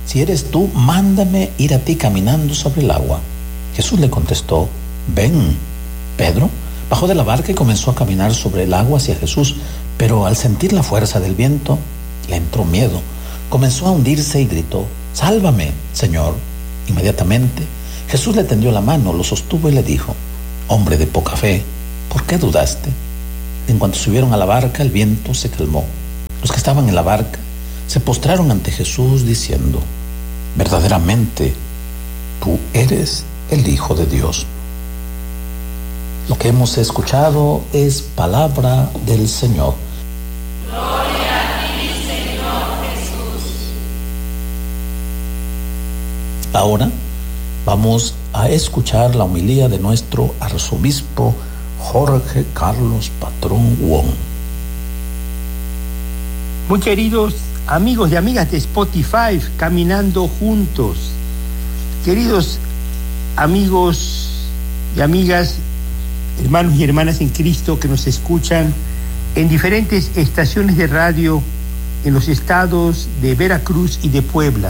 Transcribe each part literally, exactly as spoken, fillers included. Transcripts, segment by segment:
si eres tú, mándame ir a ti caminando sobre el agua. Jesús le contestó, ven. Pedro bajó de la barca y comenzó a caminar sobre el agua hacia Jesús, pero al sentir la fuerza del viento, le entró miedo. Comenzó a hundirse y gritó, sálvame, Señor. Inmediatamente, Jesús le tendió la mano, lo sostuvo y le dijo, hombre de poca fe, ¿por qué dudaste? En cuanto subieron a la barca, el viento se calmó. Los que estaban en la barca se postraron ante Jesús diciendo, verdaderamente, tú eres el Hijo de Dios. Lo que hemos escuchado es palabra del Señor. Gloria a ti, Señor Jesús. Ahora vamos a escuchar la homilía de nuestro arzobispo Jorge Carlos Patrón Wong. Muy queridos amigos y amigas de Spotify, Caminando Juntos, queridos amigos y amigas, hermanos y hermanas en Cristo que nos escuchan en diferentes estaciones de radio en los estados de Veracruz y de Puebla.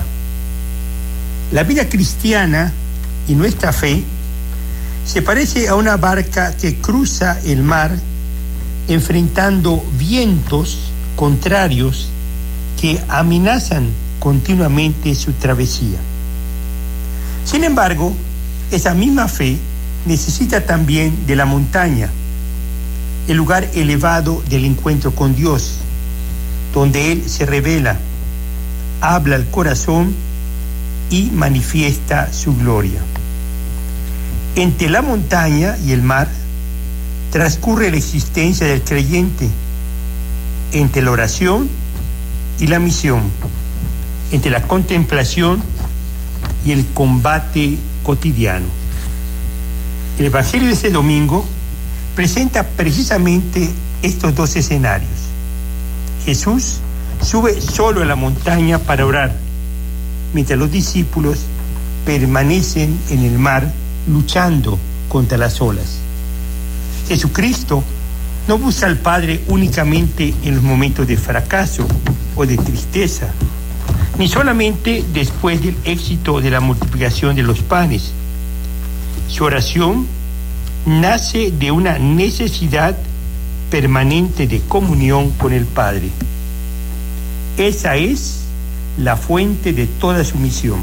La vida cristiana y nuestra fe se parece a una barca que cruza el mar enfrentando vientos contrarios que amenazan continuamente su travesía. Sin embargo, esa misma fe necesita también de la montaña, el lugar elevado del encuentro con Dios, donde Él se revela, habla al corazón y manifiesta su gloria. Entre la montaña y el mar transcurre la existencia del creyente, entre la oración y la misión, entre la contemplación y el combate cotidiano. El Evangelio de este domingo presenta precisamente estos dos escenarios. Jesús sube solo a la montaña para orar, mientras los discípulos permanecen en el mar luchando contra las olas. Jesucristo no busca al Padre únicamente en los momentos de fracaso o de tristeza, ni solamente después del éxito de la multiplicación de los panes. Su oración nace de una necesidad permanente de comunión con el Padre. Esa es la fuente de toda su misión.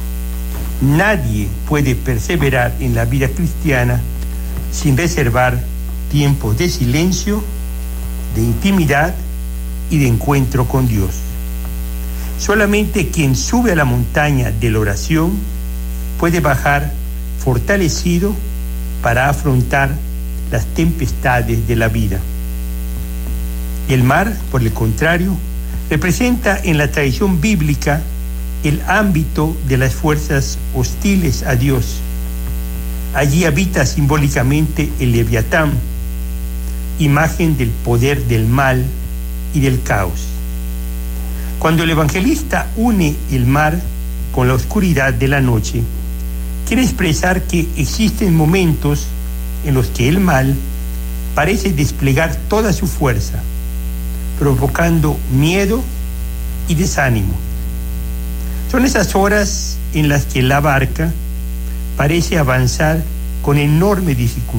Nadie puede perseverar en la vida cristiana sin reservar tiempos de silencio, de intimidad y de encuentro con Dios. Solamente quien sube a la montaña de la oración puede bajar fortalecido para afrontar las tempestades de la vida. El mar, por el contrario, representa en la tradición bíblica el ámbito de las fuerzas hostiles a Dios. Allí habita simbólicamente el Leviatán, imagen del poder del mal y del caos. Cuando el evangelista une el mar con la oscuridad de la noche, quiere expresar que existen momentos en los que el mal parece desplegar toda su fuerza, provocando miedo y desánimo. Son esas horas en las que la barca parece avanzar con enorme dificultad.